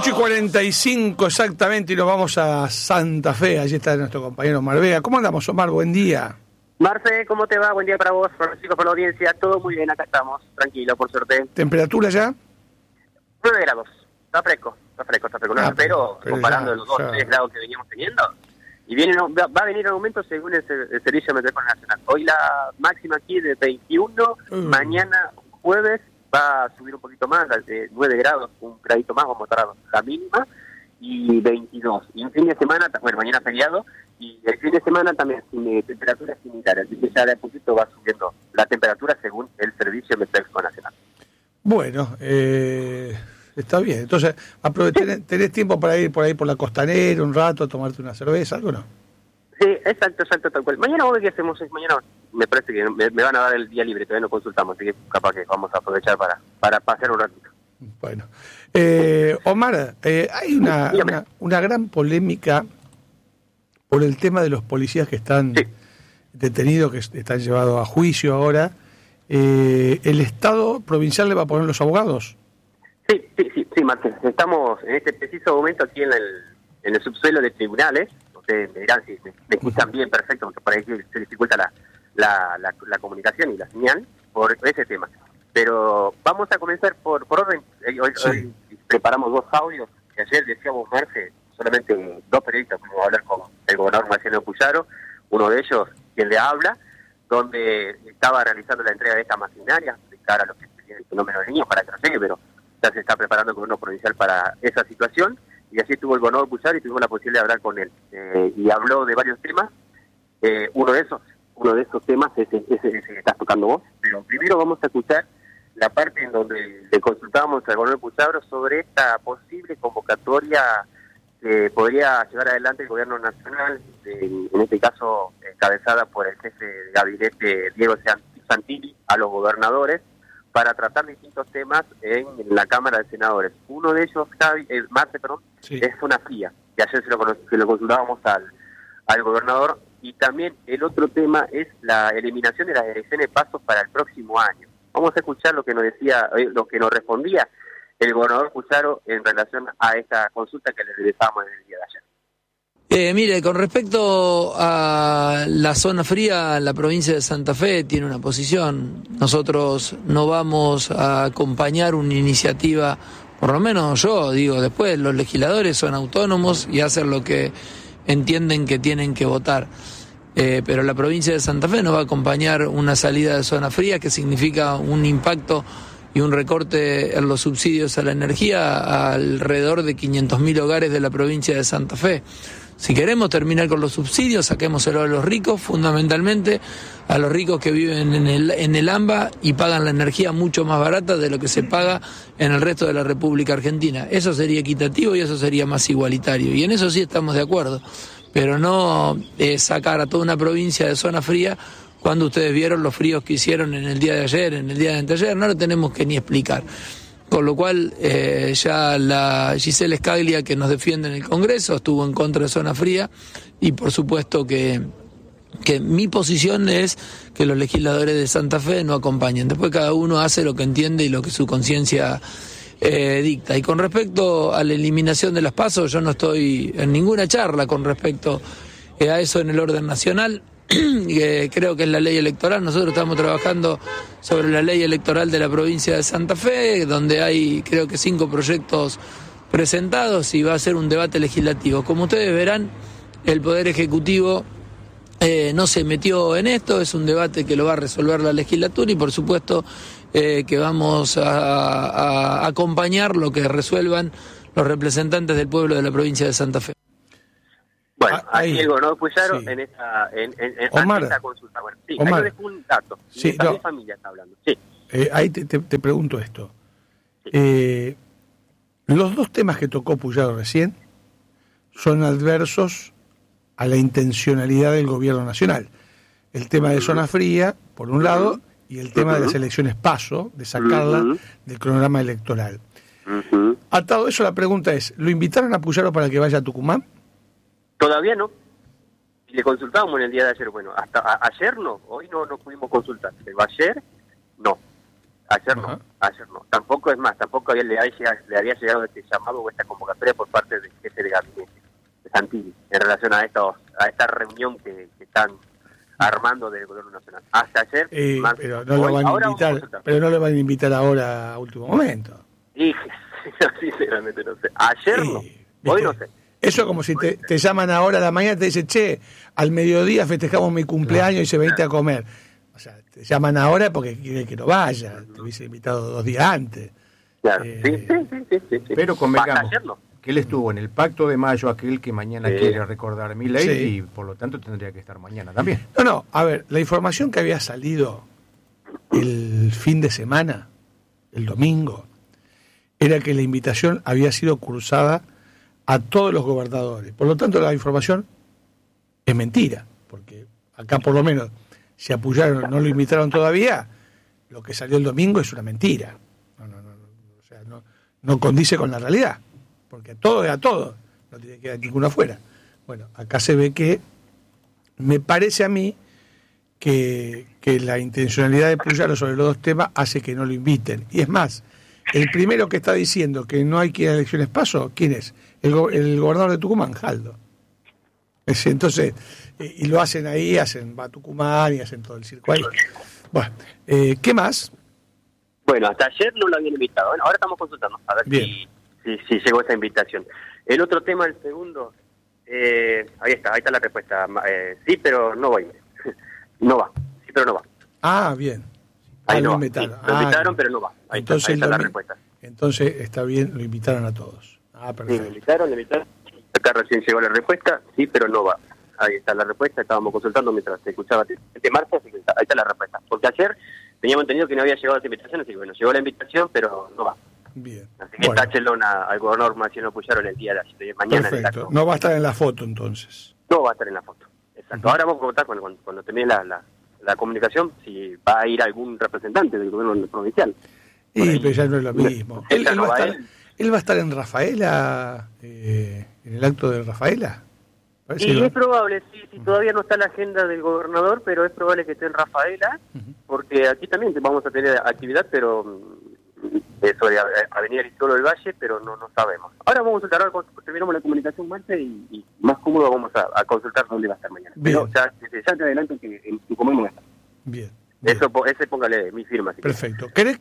8:45 exactamente y nos vamos a Santa Fe. Allí está nuestro compañero Omar Vega. ¿Cómo andamos, Omar? Buen día. Marce, ¿cómo te va? Buen día para vos, para los chicos, para la audiencia. Todo muy bien, acá estamos. Tranquilo, por suerte. ¿Temperatura ya? 9 grados. Está fresco. No, pero comparando los 2 o 3 grados que veníamos teniendo. Y va a venir en aumento según el Servicio Meteorológico Nacional. Hoy la máxima aquí es de 21. Mañana, jueves, va a subir un poquito más, de 9 grados, un gradito más, vamos a estar la mínima. Y 22. Y un fin de semana, bueno, mañana feriado, y el fin de semana también tiene temperaturas similares, así que ya de a poquito va subiendo la temperatura según el Servicio Meteorológico Nacional. Bueno, está bien. Entonces, ¿tenés tiempo para ir por ahí por la Costanera un rato, a tomarte una cerveza, algo no? Sí, exacto, tal cual. Mañana vamos a ver qué hacemos. Mañana me parece que me van a dar el día libre, todavía no consultamos, así que capaz que vamos a aprovechar para pasear un ratito. Bueno, Omar, hay una gran polémica por el tema de los policías que están detenidos, que están llevados a juicio ahora. ¿El Estado provincial le va a poner los abogados? Sí, Martín. Estamos en este preciso momento aquí en el subsuelo de tribunales. Ustedes me dirán si me escuchan bien, perfecto, porque por ahí se dificulta la comunicación y la señal por ese tema. Pero vamos a comenzar por orden. Hoy preparamos 2 audios, que ayer decíamos, Marce, solamente 2 periodistas pudimos hablar con el gobernador Marcelo Puyaro, uno de ellos quien le habla, donde estaba realizando la entrega de esta maquinaria de cara a lo que sería el fenómeno de niños, para que no llegue, pero ya se está preparando el gobierno provincial para esa situación, y así estuvo el gobernador Puyaro y tuvimos la posibilidad de hablar con él. Y habló de varios temas, uno de esos temas es ese que estás tocando vos, pero primero vamos a escuchar la parte en donde le consultábamos al gobernador Puyaro sobre esta posible convocatoria que podría llevar adelante el gobierno nacional, en este caso encabezada por el jefe de gabinete Diego Santilli, a los gobernadores, para tratar distintos temas en la Cámara de Senadores. Uno de ellos, Marce, es Zona Fría, que ayer se lo consultábamos al gobernador, y también el otro tema es la eliminación de las elecciones de pasos para el próximo año. Vamos a escuchar lo que nos respondía el gobernador Puyaro en relación a esta consulta que le realizamos en el día de ayer. Mire, con respecto a la zona fría, la provincia de Santa Fe tiene una posición. Nosotros no vamos a acompañar una iniciativa, por lo menos yo digo, después los legisladores son autónomos y hacen lo que entienden que tienen que votar. Pero la provincia de Santa Fe no va a acompañar una salida de zona fría, que significa un impacto y un recorte en los subsidios a la energía alrededor de 500.000 hogares de la provincia de Santa Fe. Si queremos terminar con los subsidios, saquémoselo a los ricos, fundamentalmente a los ricos que viven en el AMBA y pagan la energía mucho más barata de lo que se paga en el resto de la República Argentina. Eso sería equitativo y eso sería más igualitario. Y en eso sí estamos de acuerdo. Pero no sacar a toda una provincia de zona fría cuando ustedes vieron los fríos que hicieron en el día de ayer, en el día de anteayer, no lo tenemos que ni explicar. Con lo cual, ya la Gisela Scaglia, que nos defiende en el Congreso, estuvo en contra de zona fría, y por supuesto que mi posición es que los legisladores de Santa Fe no acompañen. Después cada uno hace lo que entiende y lo que su conciencia dicta. Y con respecto a la eliminación de las PASO, yo no estoy en ninguna charla con respecto a eso en el orden nacional. Creo que es la ley electoral. Nosotros estamos trabajando sobre la ley electoral de la provincia de Santa Fe, donde hay creo que 5 proyectos presentados y va a ser un debate legislativo. Como ustedes verán, el Poder Ejecutivo no se metió en esto, es un debate que lo va a resolver la legislatura y por supuesto que vamos a acompañar lo que resuelvan los representantes del pueblo de la provincia de Santa Fe. Bueno, ahí el gobernador Puyaro en esta consulta. Bueno, sí, Omar, ahí dejo un dato. Sí, mi familia está hablando. Sí. Ahí te pregunto esto. Sí. Los 2 temas que tocó Puyaro recién son adversos a la intencionalidad del gobierno nacional. El tema de zona fría, por un lado, y el tema de las elecciones PASO, de sacarla del cronograma electoral. Atado eso, la pregunta es, ¿lo invitaron a Puyaro para que vaya a Tucumán? Todavía no. Y le consultábamos en el día de ayer. Bueno, hasta ayer no, hoy no pudimos consultar, pero ayer no. Ayer no. Tampoco le había llegado este llamado o esta convocatoria por parte del jefe de gabinete, de Santilli, en relación a esta reunión que están armando del gobierno nacional. Hasta ayer, pero no lo van a invitar, pero no lo van a invitar ahora a último momento. Y sinceramente no sé. Ayer no, hoy no sé. Eso como si te llaman ahora a la mañana y te dicen, che, al mediodía festejamos mi cumpleaños y se venite a comer. O sea, te llaman ahora porque quieren que no vaya, te hubiese invitado 2 días antes. Claro, sí. Pero convengamos ayer no. que él estuvo en el Pacto de Mayo, aquel que mañana quiere recordar Milei, y por lo tanto tendría que estar mañana también. No, a ver, la información que había salido el fin de semana, el domingo, era que la invitación había sido cruzada a todos los gobernadores. Por lo tanto, la información es mentira, porque acá por lo menos si apoyaron, no lo invitaron todavía, lo que salió el domingo es una mentira. O sea, no condice con la realidad, porque a todos, no tiene que quedar ninguno afuera. Bueno, acá se ve que, me parece a mí, que la intencionalidad de Puyaro sobre los 2 temas hace que no lo inviten. Y es más, el primero que está diciendo que no hay que ir a elecciones paso, ¿quién es? El gobernador de Tucumán, Jaldo. Entonces, y lo hacen ahí, va a Tucumán y hacen todo el circo ahí. Bueno, ¿qué más? Bueno, hasta ayer no lo habían invitado. Bueno, ahora estamos consultando a ver si llegó esa invitación. El otro tema, el segundo, ahí está la respuesta. Sí, pero no va a ir. No va, sí, pero no va. Ah, bien. Ahí lo no invitaron. Sí, lo invitaron, pero no va. Ahí está la respuesta. Entonces está bien, lo invitaron a todos. Ah, perfecto. Sí, lo invitaron. Acá recién llegó la respuesta, sí, pero no va. Ahí está la respuesta, estábamos consultando mientras te escuchaba este martes, así que ahí está la respuesta. Porque ayer teníamos entendido que no había llegado esa invitación, así que bueno, llegó la invitación, pero no va. Bien. Así que táchenlo al gobernador Marciano Puyaro el día de mañana. Perfecto, no va a estar en la foto entonces. No va a estar en la foto, exacto. Ahora vamos a contar cuando termine la comunicación si va a ir algún representante del gobierno provincial. Pero ya no es lo mismo. Él va a estar en Rafaela, en el acto de Rafaela. Y es probable, sí, todavía no está en la agenda del gobernador, pero es probable que esté en Rafaela, porque aquí también vamos a tener actividad, pero sobre Avenida Aristóbulo del Valle, pero no sabemos. Ahora vamos a consultar, terminamos la comunicación martes y más cómodo vamos a consultar dónde va a estar mañana. Bien. Pero ya te adelanto que en Tucumán no va a estar. Bien. Ese póngale mi firma. Perfecto. ¿Querés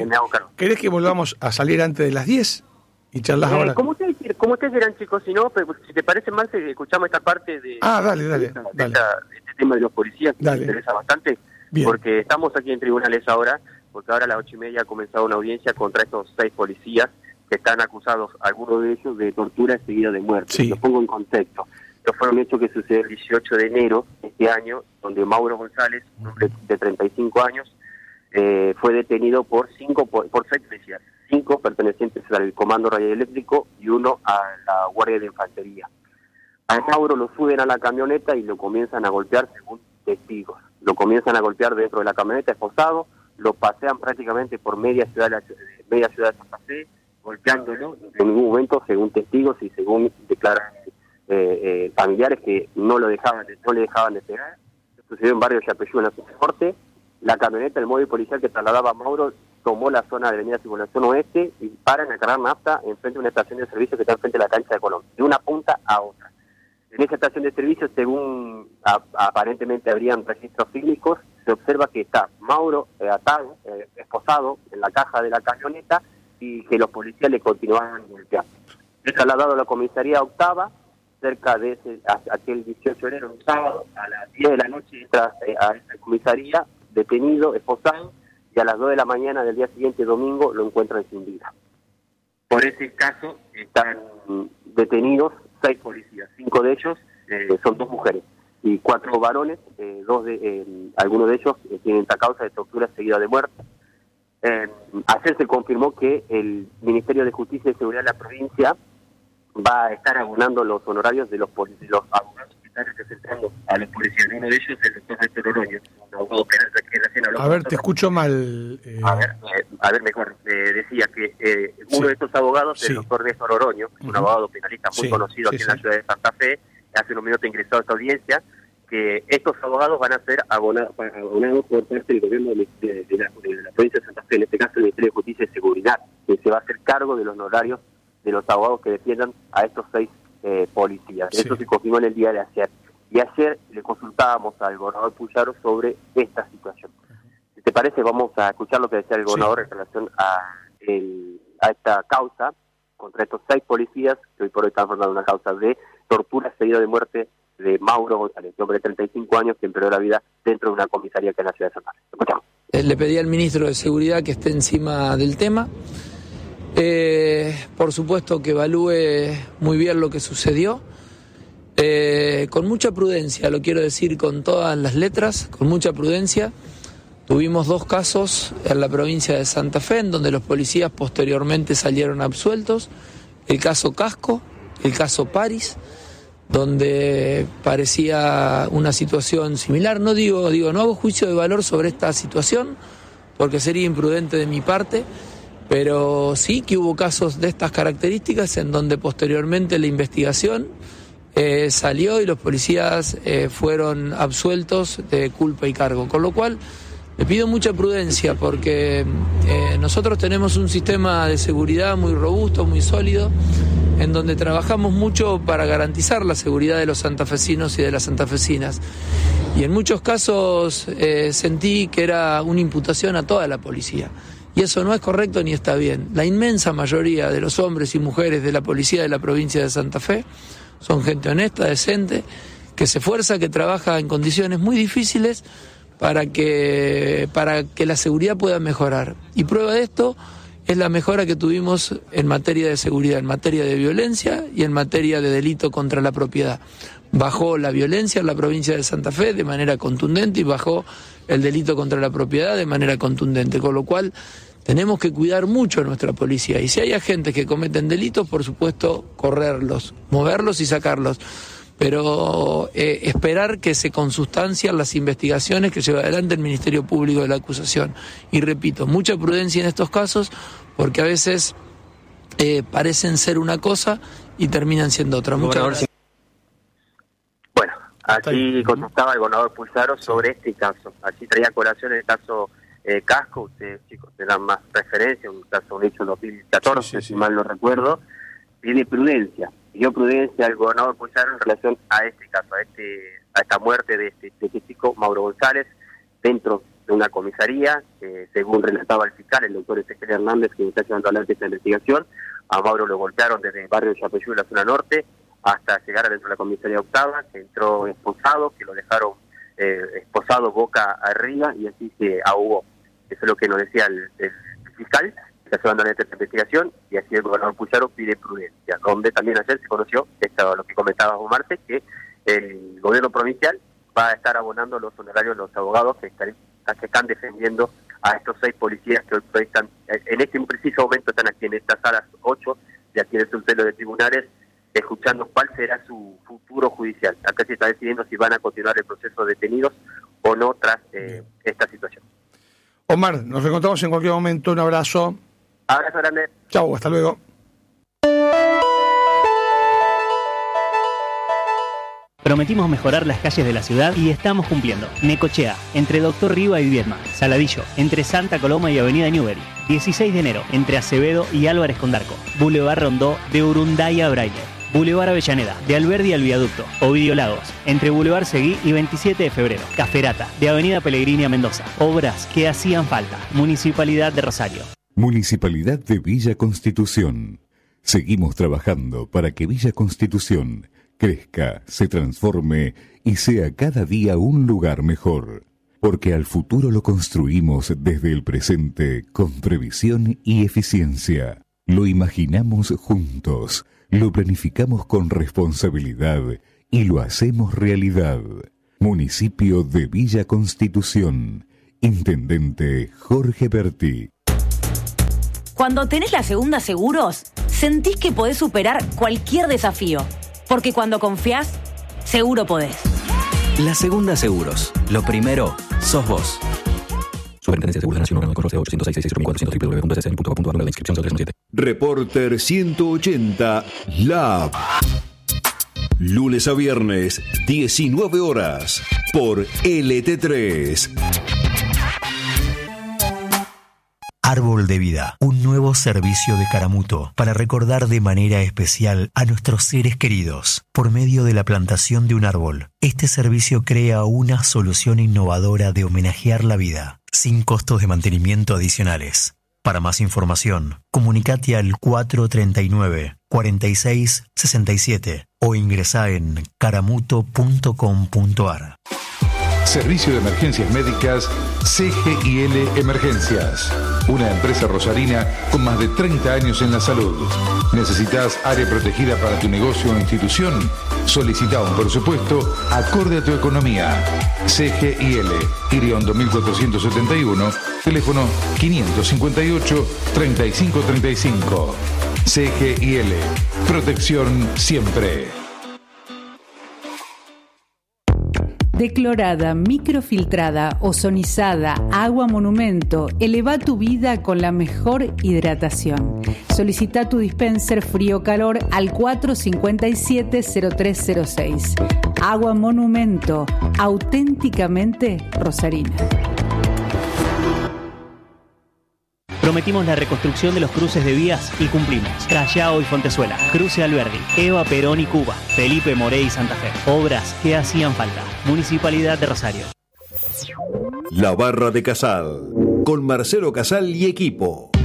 que volvamos a salir antes de las 10 y charlas ahora? Como ustedes dirán, chicos, si no, pero si te parece mal, escuchamos esta parte de... Dale. Este tema de los policías, que me interesa bastante, porque estamos aquí en tribunales ahora, porque ahora a las 8:30 ha comenzado una audiencia contra estos 6 policías que están acusados, algunos de ellos, de tortura seguida de muerte. Sí. Lo pongo en contexto. Estos fueron hechos que sucedieron el 18 de enero de este año, donde Mauro González, un hombre de 35 años, fue detenido por 6 policías, 5 pertenecientes al Comando Radioeléctrico y 1 a la Guardia de Infantería. A Mauro lo suben a la camioneta y lo comienzan a golpear según testigos. Lo comienzan a golpear dentro de la camioneta, esposado, lo pasean prácticamente por media ciudad de Santa Fe, golpeándolo en ningún momento, según testigos y según declaran familiares que no le dejaban de pegar. Sucedió en barrio Yapeyú, en la zona norte. La camioneta, el móvil policial que trasladaba a Mauro, tomó la zona de Avenida Circulación Oeste y paran a cargar nafta enfrente de una estación de servicio que está enfrente de la cancha de Colón, de una punta a otra. En esa estación de servicio, según aparentemente habrían registros fílmicos, se observa que está Mauro atado, esposado en la caja de la camioneta y que los policías le continuaban golpeando. Es trasladado a la comisaría octava, cerca de aquel 18 de enero, un sábado, a las 10 de la noche entra a esa comisaría, detenido, esposado, y a las 2 de la mañana del día siguiente, domingo, lo encuentran sin vida. Por ese caso están detenidos 6 policías, 5 de ellos son 2 mujeres y 4 varones, algunos de ellos tienen esta causa de tortura seguida de muerte. Ayer se confirmó que el Ministerio de Justicia y Seguridad de la provincia va a estar abonando los honorarios de los abogados que están representando a los policías. Uno de ellos es el doctor Néstor Oroño, un abogado penal que recién habló. A ver, te escucho mal. A ver, mejor. Decía que uno de estos abogados es el doctor Néstor Oroño, un abogado penalista muy conocido aquí en la ciudad de Santa Fe. Hace unos minutos ingresó a esta audiencia. que estos abogados van a ser abonados por parte del gobierno de la provincia de Santa Fe, en este caso el Ministerio de Justicia y Seguridad, que se va a hacer cargo de los honorarios de los abogados que defiendan a estos 6 policías. Sí. Eso se confirmó en el día de ayer. Y ayer le consultábamos al gobernador Puyaro sobre esta situación. Si te parece, vamos a escuchar lo que decía el gobernador en relación a esta causa contra estos 6 policías que hoy por hoy están afrontando una causa de tortura seguida de muerte de Mauro González, hombre de 35 años que perdió la vida dentro de una comisaría que es en la ciudad de Santa Fe. Escuchamos. Le pedí al ministro de Seguridad que esté encima del tema. Por supuesto que evalúe muy bien lo que sucedió. Con mucha prudencia, lo quiero decir con todas las letras, con mucha prudencia. Tuvimos 2 casos en la provincia de Santa Fe, en donde los policías posteriormente salieron absueltos. El caso Casco, el caso París, donde parecía una situación similar. No hago juicio de valor sobre esta situación, porque sería imprudente de mi parte, pero sí que hubo casos de estas características en donde posteriormente la investigación salió y los policías fueron absueltos de culpa y cargo, con lo cual le pido mucha prudencia porque nosotros tenemos un sistema de seguridad muy robusto, muy sólido, en donde trabajamos mucho para garantizar la seguridad de los santafesinos y de las santafesinas. Y en muchos casos sentí que era una imputación a toda la policía. Y eso no es correcto ni está bien. La inmensa mayoría de los hombres y mujeres de la policía de la provincia de Santa Fe son gente honesta, decente, que se esfuerza, que trabaja en condiciones muy difíciles para que la seguridad pueda mejorar. Y prueba de esto es la mejora que tuvimos en materia de seguridad, en materia de violencia y en materia de delito contra la propiedad. Bajó la violencia en la provincia de Santa Fe de manera contundente y bajó el delito contra la propiedad de manera contundente, con lo cual tenemos que cuidar mucho a nuestra policía. Y si hay agentes que cometen delitos, por supuesto, correrlos, moverlos y sacarlos. Pero esperar que se consustancian las investigaciones que lleva adelante el Ministerio Público de la acusación. Y repito, mucha prudencia en estos casos, porque a veces parecen ser una cosa y terminan siendo otra. Muchas gracias. Bueno, así contestaba el gobernador Puyaro sobre este caso. Así traía a colación el caso Casco. Ustedes, chicos, te dan más referencia, un caso, un hecho en 2014, si mal no recuerdo. Pide prudencia. Pidió prudencia al gobernador Puyaro en relación a este caso, a esta muerte de este chico, Mauro González, dentro de una comisaría, según relataba el fiscal, el doctor Ezequiel Hernández, que está llevando adelante esta investigación. A Mauro lo golpearon desde el barrio de Yapeyú, la zona norte, hasta llegar adentro de la comisaría octava, que entró esposado, que lo dejaron esposado boca arriba, y así se ahogó. Eso es lo que nos decía el fiscal. Está llevando adelante esta investigación, y así el gobernador Puyaro pide prudencia, donde también ayer se conoció, lo que comentábamos Marte, que el gobierno provincial va a estar abonando los honorarios de los abogados que están defendiendo a estos 6 policías que hoy están, en este preciso momento están aquí en esta sala 8, de aquí en el subsuelo de tribunales, escuchando cuál será su futuro judicial. Acá se está decidiendo si van a continuar el proceso de detenidos o no tras esta situación. Omar, nos reencontramos en cualquier momento, un abrazo. Abrazo grande. Chau, hasta luego. Prometimos mejorar las calles de la ciudad y estamos cumpliendo. Necochea, entre Doctor Riva y Viedma. Saladillo, entre Santa Coloma y Avenida Newbery. 16 de enero, entre Acevedo y Álvarez Condarco. Boulevard Rondó, de Urunday a Braille. Boulevard Avellaneda, de Alberdi al Viaducto. Ovidio Lagos, entre Boulevard Seguí y 27 de febrero. Caferata, de Avenida Pellegrini a Mendoza. Obras que hacían falta. Municipalidad de Rosario. Municipalidad de Villa Constitución. Seguimos trabajando para que Villa Constitución crezca, se transforme y sea cada día un lugar mejor. Porque al futuro lo construimos desde el presente con previsión y eficiencia. Lo imaginamos juntos, lo planificamos con responsabilidad y lo hacemos realidad. Municipio de Villa Constitución. Intendente Jorge Berti. Cuando tenés la Segunda Seguros, sentís que podés superar cualquier desafío. Porque cuando confiás, seguro podés. La Segunda Seguros. Lo primero, sos vos. Superintendencia de Seguros de Nación, número de correo 806-660-400, www.ccn.gov.ar, la inscripción 0317. Reporter 180 Lab. Lunes a viernes, 19 horas, por LT3. Árbol de Vida, un nuevo servicio de Caramuto para recordar de manera especial a nuestros seres queridos por medio de la plantación de un árbol. Este servicio crea una solución innovadora de homenajear la vida, sin costos de mantenimiento adicionales. Para más información, comunicate al 439-4667 o ingresá en caramuto.com.ar. Servicio de Emergencias Médicas CGIL Emergencias. Una empresa rosarina con más de 30 años en la salud. ¿Necesitas área protegida para tu negocio o institución? Solicita un presupuesto acorde a tu economía. CGIL, Iriondo 1471, teléfono 558-3535. CGIL, protección siempre. Declorada, microfiltrada, ozonizada, agua monumento, eleva tu vida con la mejor hidratación. Solicita tu dispenser frío-calor al 457-0306. Agua monumento, auténticamente rosarina. Prometimos la reconstrucción de los cruces de vías y cumplimos. Callao y Fontezuela, Cruce Alberdi, Eva Perón y Cuba, Felipe Morey y Santa Fe. Obras que hacían falta. Municipalidad de Rosario. La Barra de Casal, con Marcelo Casal y equipo.